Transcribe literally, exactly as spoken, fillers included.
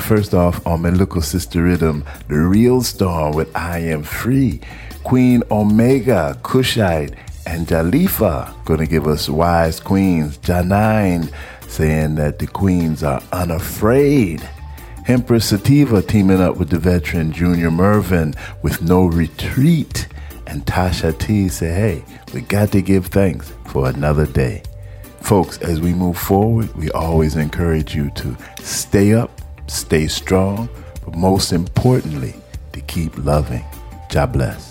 first off, on my little sister rhythm, The Real Storm with I Am Free. Queen Omega, Kushite, and Jalifa gonna give us Wise Queens. Janine saying that the queens are unafraid. Empress Sativa teaming up with the veteran Junior Mervin with No Retreat. And Tasha T say, hey, we got to give thanks for another day. Folks, as we move forward, we always encourage you to stay up, stay strong, but most importantly, to keep loving. God bless.